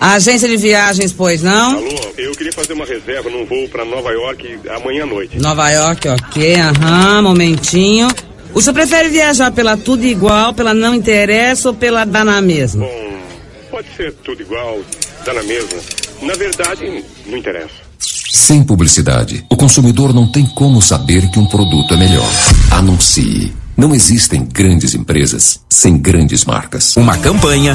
Agência de viagens, pois não? Alô, eu queria fazer uma reserva num voo para Nova York amanhã à noite. Nova York, ok, momentinho. O senhor prefere viajar pela Tudo Igual, pela Não Interessa ou pela Dá na Mesma? Bom, pode ser tudo igual, dá na mesma. Na verdade, não interessa. Sem publicidade, o consumidor não tem como saber que um produto é melhor. Anuncie. Não existem grandes empresas sem grandes marcas. Uma campanha